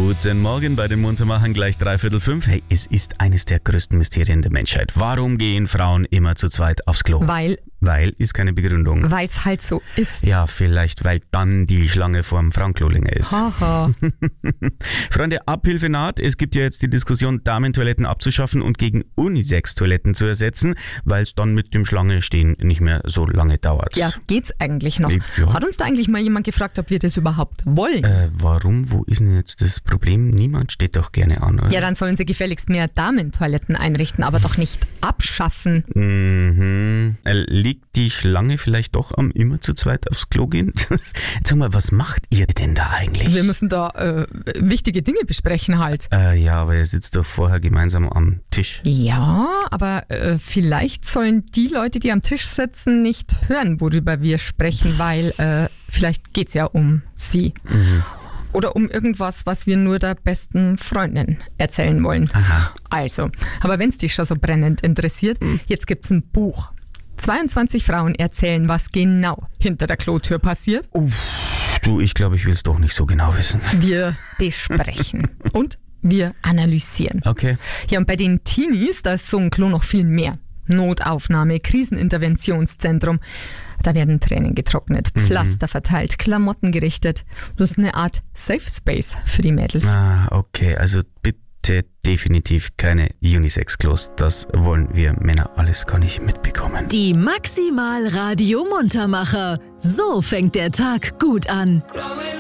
Guten Morgen bei den Muntermachern, gleich 5:45. Hey, es ist eines der größten Mysterien der Menschheit. Warum gehen Frauen immer zu zweit aufs Klo? Weil ist keine Begründung. Weil es halt so ist. Ja, vielleicht, weil dann die Schlange vorm Frauenklo länger ist. Haha. Freunde, Abhilfe naht. Es gibt ja jetzt die Diskussion, Damentoiletten abzuschaffen und gegen Unisex-Toiletten zu ersetzen, weil es dann mit dem Schlange-Stehen nicht mehr so lange dauert. Ja, geht's eigentlich noch? Ja. Hat uns da eigentlich mal jemand gefragt, ob wir das überhaupt wollen? Warum? Wo ist denn jetzt das Problem? Niemand steht doch gerne an, oder? Ja, dann sollen sie gefälligst mehr Damentoiletten einrichten, aber doch nicht abschaffen. Liegt die Schlange vielleicht doch am immer zu zweit aufs Klo gehen? Sag mal, was macht ihr denn da eigentlich? Wir müssen da wichtige Dinge besprechen halt. Ja, aber ihr sitzt doch vorher gemeinsam am Tisch. Ja, aber vielleicht sollen die Leute, die am Tisch sitzen, nicht hören, worüber wir sprechen, weil vielleicht geht's ja um sie. Oder um irgendwas, was wir nur der besten Freundin erzählen wollen. Aha. Also, aber wenn es dich schon so brennend interessiert, jetzt gibt's ein Buch. 22 Frauen erzählen, was genau hinter der Klotür passiert. Du, ich glaube, ich will es doch nicht so genau wissen. Wir besprechen und wir analysieren. Okay. Ja, und bei den Teenies, da ist so ein Klo noch viel mehr. Notaufnahme, Kriseninterventionszentrum. Da werden Tränen getrocknet, Pflaster verteilt, Klamotten gerichtet. Das ist eine Art Safe Space für die Mädels. Okay, also bitte definitiv keine Unisex-Klos. Das wollen wir Männer alles gar nicht mitbekommen. Die Maximal Radio Muntermacher. So fängt der Tag gut an.